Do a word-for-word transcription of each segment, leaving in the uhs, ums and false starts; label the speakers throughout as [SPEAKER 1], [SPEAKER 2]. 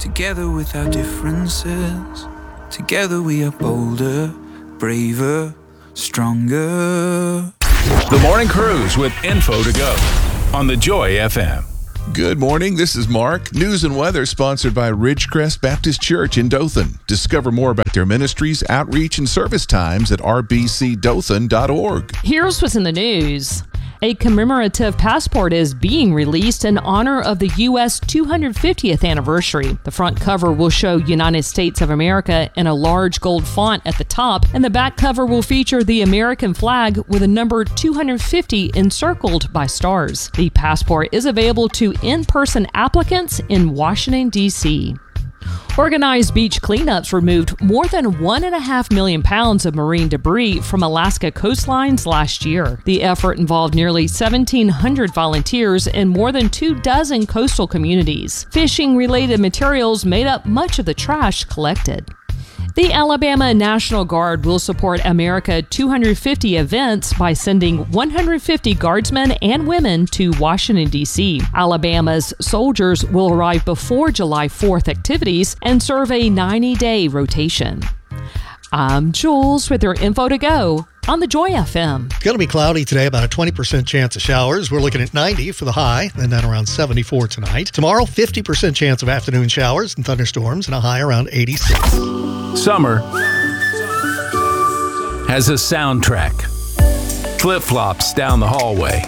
[SPEAKER 1] Together with our differences, together we are bolder, braver, stronger.
[SPEAKER 2] The Morning Cruise with info to go on the Joy F M.
[SPEAKER 3] Good morning, this is Mark. News and weather sponsored by Ridgecrest Baptist Church in Dothan. Discover more about their ministries, outreach, and service times at r b c dothan dot org.
[SPEAKER 4] Here's what's in the news. A commemorative passport is being released in honor of the U S two hundred fiftieth anniversary. The front cover will show United States of America in a large gold font at the top, and the back cover will feature the American flag with a number two hundred fifty encircled by stars. The passport is available to in-person applicants in Washington, D C Organized beach cleanups removed more than one and a half million pounds of marine debris from Alaska coastlines last year. The effort involved nearly seventeen hundred volunteers in more than two dozen coastal communities. Fishing-related materials made up much of the trash collected. The Alabama National Guard will support America two hundred fifty events by sending one hundred fifty guardsmen and women to Washington, D C Alabama's soldiers will arrive before July fourth activities and serve a ninety-day rotation. I'm Jules with your info to go on the Joy F M.
[SPEAKER 5] It's going to be cloudy today, about a twenty percent chance of showers. We're looking at ninety for the high, and then around seventy-four tonight. Tomorrow, fifty percent chance of afternoon showers and thunderstorms, and a high around eighty-six.
[SPEAKER 2] Summer has a soundtrack. Flip-flops down the hallway.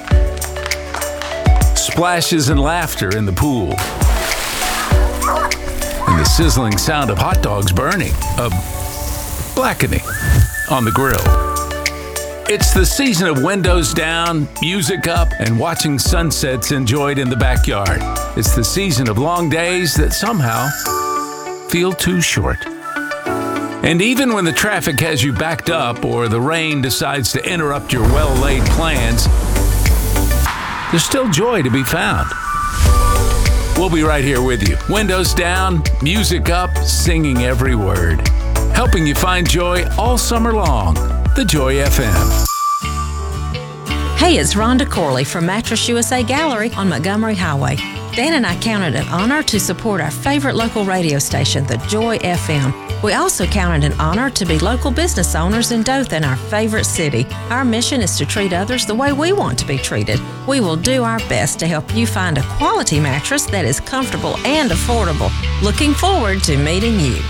[SPEAKER 2] Splashes and laughter in the pool. And the sizzling sound of hot dogs burning, of blackening on the grill. It's the season of windows down, music up, and watching sunsets enjoyed in the backyard. It's the season of long days that somehow feel too short. And even when the traffic has you backed up or the rain decides to interrupt your well-laid plans, there's still joy to be found. We'll be right here with you. Windows down, music up, singing every word. Helping you find joy all summer long. The Joy F M.
[SPEAKER 6] Hey, it's Rhonda Corley from Mattress U S A Gallery on Montgomery Highway. Dan and I count it an honor to support our favorite local radio station, the Joy F M. We also count it an honor to be local business owners in Dothan, our favorite city. Our mission is to treat others the way we want to be treated. We will do our best to help you find a quality mattress that is comfortable and affordable. Looking forward to meeting you.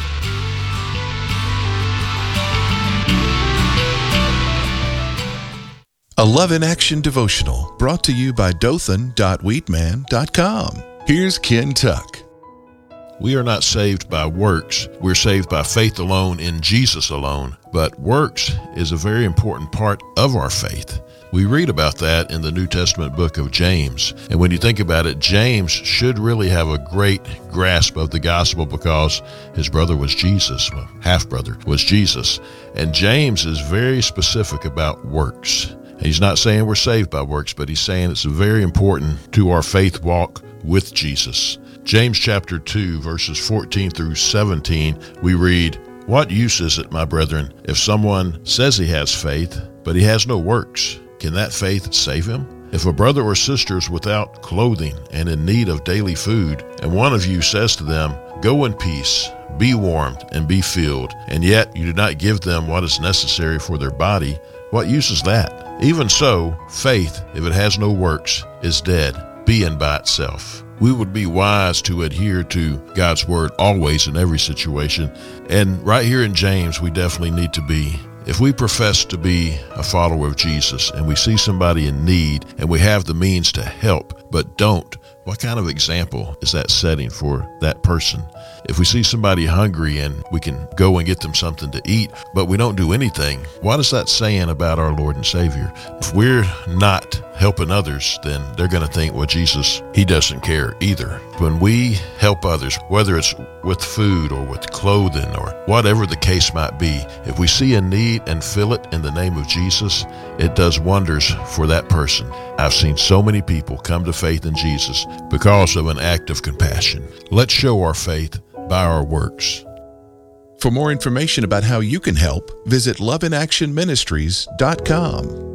[SPEAKER 3] A Love in Action devotional brought to you by dothan dot wheatman dot com. Here's Ken Tuck.
[SPEAKER 7] We are not saved by works. We're saved by faith alone in Jesus alone. But works is a very important part of our faith. We read about that in the New Testament book of James. And when you think about it, James should really have a great grasp of the gospel because his brother was Jesus, well, half-brother was Jesus. And James is very specific about works. He's not saying we're saved by works, but he's saying it's very important to our faith walk with Jesus. James chapter two, verses fourteen through seventeen, we read, "What use is it, my brethren, if someone says he has faith, but he has no works? Can that faith save him? If a brother or sister is without clothing and in need of daily food, and one of you says to them, 'Go in peace, be warmed and be filled,' and yet you do not give them what is necessary for their body, what use is that? Even so, faith, if it has no works, is dead, being by itself." We would be wise to adhere to God's word always in every situation. And right here in James, we definitely need to be. If we profess to be a follower of Jesus and we see somebody in need and we have the means to help, but don't, what kind of example is that setting for that person? If we see somebody hungry and we can go and get them something to eat, but we don't do anything, what is that saying about our Lord and Savior? If we're not helping others, then they're going to think, well, Jesus, he doesn't care either. When we help others, whether it's with food or with clothing or whatever the case might be, if we see a need and fill it in the name of Jesus, it does wonders for that person. I've seen so many people come to faith in Jesus because of an act of compassion. Let's show our faith by our works.
[SPEAKER 3] For more information about how you can help, visit love in action ministries dot com.